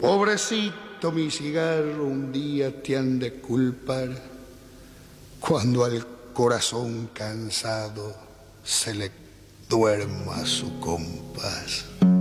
Pobrecito mi cigarro, un día te han de culpar cuando al corazón cansado se le duerma su compás.